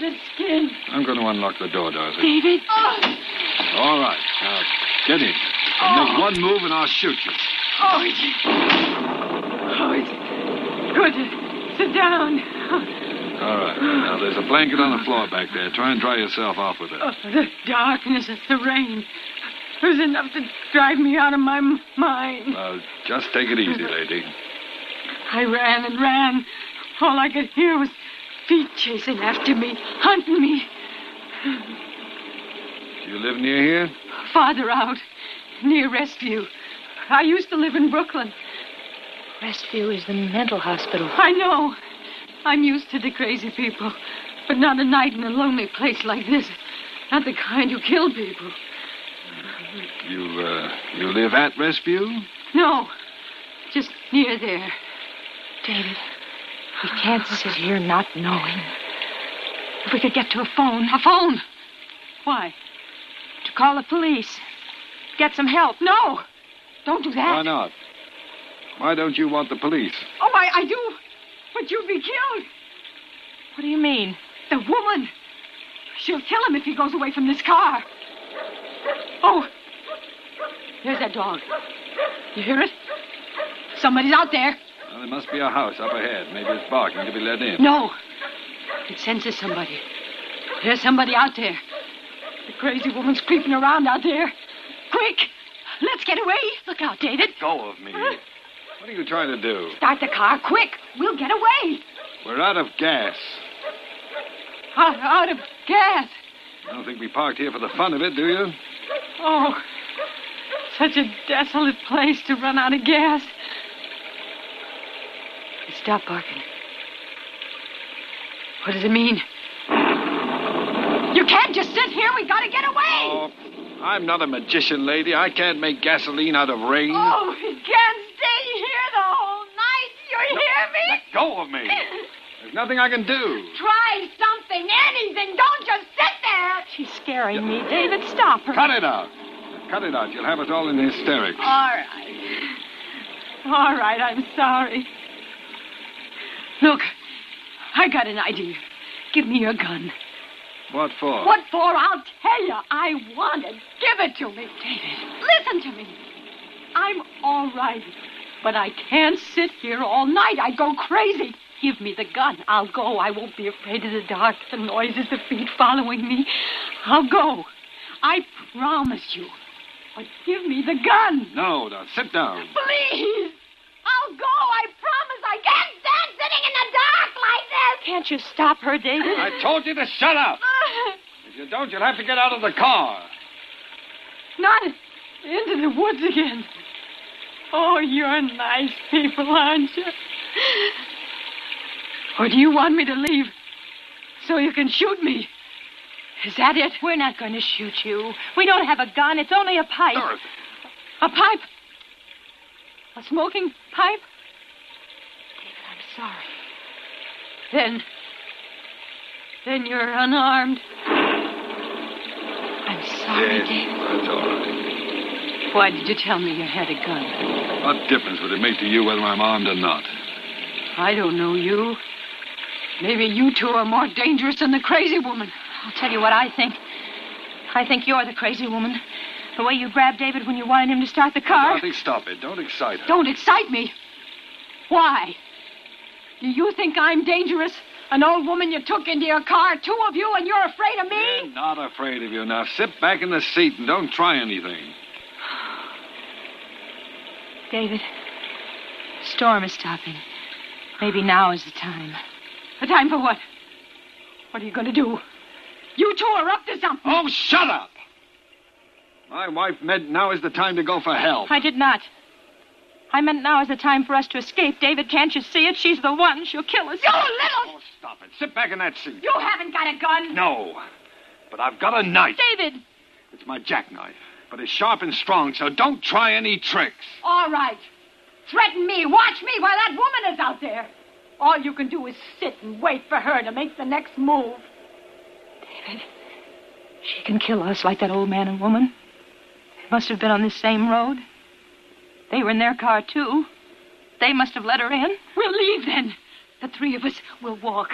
that skin. I'm going to unlock the door, Dorothy. David. All right. Now, get in. I'll make one move and I'll shoot you. It's good to sit down. All right. Now, there's a blanket on the floor back there. Try and dry yourself off with it. The darkness and the rain. It was enough to drive me out of my mind. Well, just take it easy, lady. I ran and ran. All I could hear was feet chasing after me, hunting me. You live near here? Farther out, near Restview. I used to live in Brooklyn. Restview is the mental hospital. I know. I'm used to the crazy people. But not a night in a lonely place like this. Not the kind who kill people. You live at Restview? No. Just near there. David, we can't sit here not knowing. If we could get to a phone. A phone? Why? To call the police. Get some help. No! Don't do that. Why not? Why don't you want the police? Oh, I do. But you'd be killed. What do you mean? The woman. She'll kill him if he goes away from this car. Oh, there's that dog. You hear it? Somebody's out there. Well, there must be a house up ahead. Maybe it's barking to be let in. No. It senses somebody. There's somebody out there. The crazy woman's creeping around out there. Quick! Let's get away. Look out, David. Let go of me. What are you trying to do? Start the car, quick. We'll get away. We're out of gas. Out of gas. I don't think we parked here for the fun of it, do you? Oh, such a desolate place to run out of gas. Stop barking. What does it mean? You can't just sit here. We gotta get away. Oh, I'm not a magician, lady. I can't make gasoline out of rain. Oh, we can't stay here the whole night. You hear me? Let go of me. There's nothing I can do. Try something, anything. Don't just sit there. She's scaring me. David, stop her. Cut it out. Cut it out. You'll have us all in hysterics. All right, I'm sorry. Look, I got an idea. Give me your gun. What for? What for? I'll tell you. I want it. Give it to me. David, listen to me. I'm all right, but I can't sit here all night. I'd go crazy. Give me the gun. I'll go. I won't be afraid of the dark, the noises, the feet following me. I'll go. I promise you. But give me the gun. No, now sit down. Please. I'll go. I promise. I can't stand sitting in the dark like this. Can't you stop her, David? I told you to shut up. If you don't, you'll have to get out of the car. Not into the woods again. Oh, you're nice people, aren't you? Or do you want me to leave so you can shoot me? Is that it? We're not going to shoot you. We don't have a gun. It's only a pipe. Dorothy. A pipe? A smoking pipe? David, I'm sorry. Then you're unarmed. I'm sorry, Yes, David. that's all right. Why did you tell me you had a gun? What difference would it make to you whether I'm armed or not? I don't know you. Maybe you two are more dangerous than the crazy woman. I'll tell you what I think. I think you're the crazy woman. The way you grabbed David when you wanted him to start the car. Dorothy, stop it. Don't excite her. Don't excite me. Why? Do you think I'm dangerous? An old woman you took into your car, two of you, and you're afraid of me? I'm not afraid of you. Now sit back in the seat and don't try anything. David, the storm is stopping. Maybe now is the time. The time for what? What are you going to do? You two are up to something. Oh, shut up! My wife meant now is the time to go for help. I did not. I meant now is the time for us to escape. David, can't you see it? She's the one. She'll kill us. You little... Oh, stop it. Sit back in that seat. You haven't got a gun. No, but I've got a knife. David! It's my jackknife, but it's sharp and strong, so don't try any tricks. All right. Threaten me. Watch me while that woman is out there. All you can do is sit and wait for her to make the next move. David, she can kill us like that old man and woman. They must have been on this same road. They were in their car, too. They must have let her in. We'll leave then. The three of us will walk.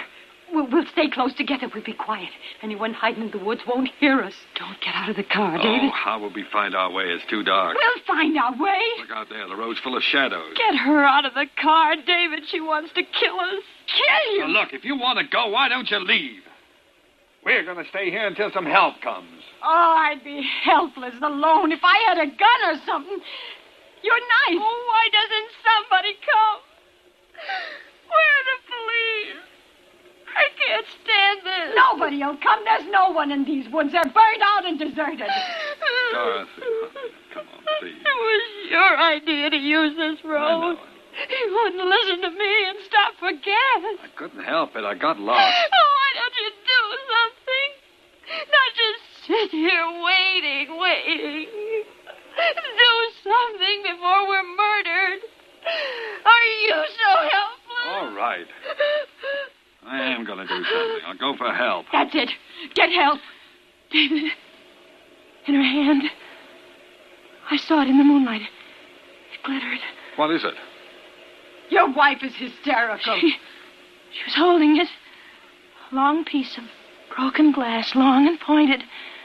We'll stay close together. We'll be quiet. Anyone hiding in the woods won't hear us. Don't get out of the car, David. Oh, how will we find our way? It's too dark. We'll find our way. Look out there. The road's full of shadows. Get her out of the car, David. She wants to kill us. Kill you. Now, look, if you want to go, why don't you leave? We're going to stay here until some help comes. Oh, I'd be helpless alone if I had a gun or something. Your knife. Oh, why doesn't somebody come? Where are the police? I can't stand this. Nobody'll come. There's no one in these woods. They're burned out and deserted. Dorothy, come on, please. It was your idea to use this road. I know it. You wouldn't listen to me and stop for gas. I couldn't help it. I got lost. Oh, why don't you do something? Not just sit here waiting. Do something before we're murdered. Are you so helpless? All right. I am going to do something. I'll go for help. That's it. Get help. David, in her hand. I saw it in the moonlight. It glittered. What is it? Your wife is hysterical. She was holding it. A long piece of broken glass, long and pointed.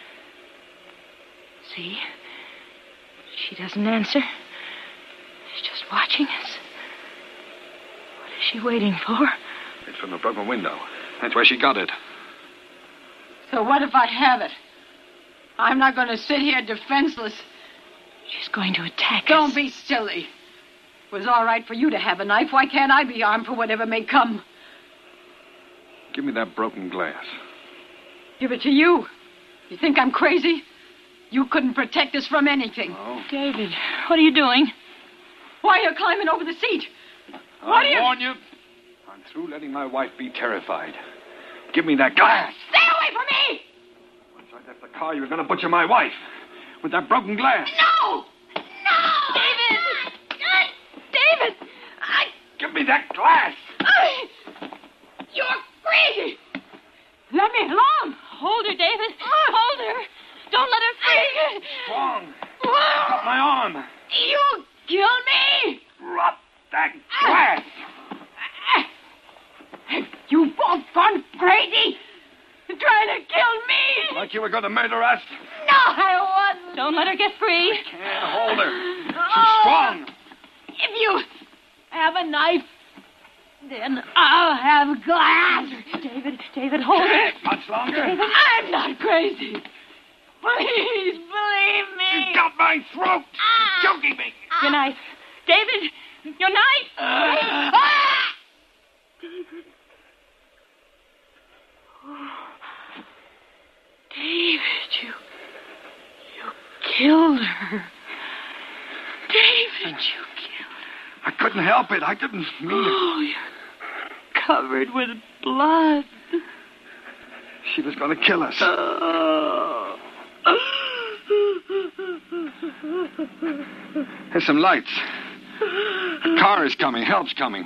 See? She doesn't answer. She's just watching us. What is she waiting for? It's from the broken window. That's where she got it. So what if I have it? I'm not going to sit here defenseless. She's going to attack us. Don't be silly. It was all right for you to have a knife. Why can't I be armed for whatever may come? Give me that broken glass. Give it to you. You think I'm crazy? You couldn't protect us from anything. Oh. David, what are you doing? Why are you climbing over the seat? I warn you. I'm through letting my wife be terrified. Give me that glass. Stay away from me! Once I left the car, you were going to butcher my wife. With that broken glass. No! No! David! David! Give me that glass. You're crazy! Let me alone! Hold her, David. Hold her. Don't let her free. Strong. Got my arm. You kill me! Drop that glass. You both gone crazy? You're trying to kill me! Like you were going to murder us. No, I wasn't. Don't let her get free. Can't hold her. She's strong. If you have a knife, then I'll have glass. David, hold her. Much longer. I'm not crazy. Please believe me. You got my throat. Choking me. Your knife. David, your knife. David, you killed her. David, you killed her. I couldn't help it. I didn't mean it. Oh, you're covered with blood. She was going to kill us. There's some lights. A car is coming. Help's coming.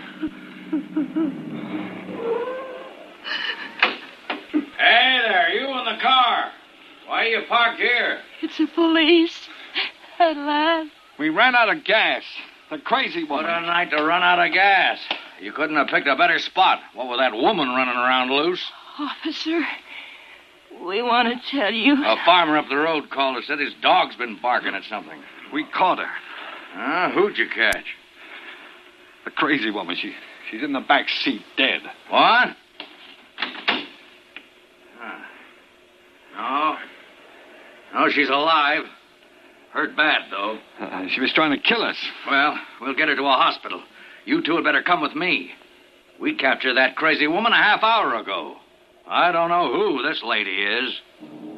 Hey there, you in the car. Why are you parked here? It's the police. At last. We ran out of gas. The crazy What woman. a night to run out of gas. You couldn't have picked a better spot. What with that woman running around loose? Officer, we want to tell you. A farmer up the road called us, said his dog's been barking at something. We caught her. Who'd you catch? The crazy woman. She's in the back seat, dead. What? Huh. No, she's alive. Hurt bad, though. She was trying to kill us. Well, we'll get her to a hospital. You two had better come with me. We captured that crazy woman a half hour ago. I don't know who this lady is.